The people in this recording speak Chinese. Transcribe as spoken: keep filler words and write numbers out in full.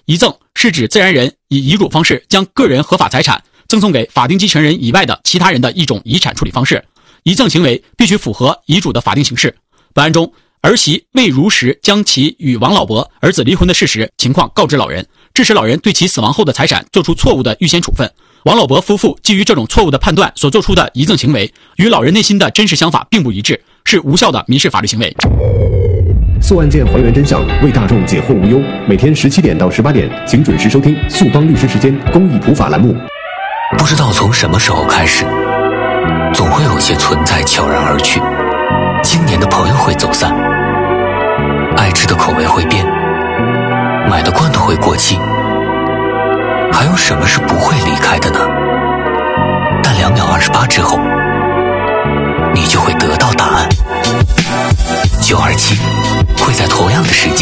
遗赠是指自然人以遗嘱方式将个人合法财产赠送给法定继承人以外的其他人的一种遗产处理方式。遗赠行为必须符合遗嘱的法定形式。本案中，儿媳未如实将其与王老伯儿子离婚的事实情况告知老人，致使老人对其死亡后的财产做出错误的预先处分。王老伯夫妇基于这种错误的判断所做出的遗赠行为，与老人内心的真实想法并不一致，是无效的民事法律行为。 速案件还原真相，为大众解惑无忧。每天十七点到十八点，请准时收听速帮律师时间公益普法栏目。 不知道从什么时候开始，总会有些存在悄然而去。今年的朋友会走散，爱吃的口味会变，买的罐头会过期，还有什么是不会离开的呢？但两秒二十八之后，你就会得到答案。九二七会在同样的时间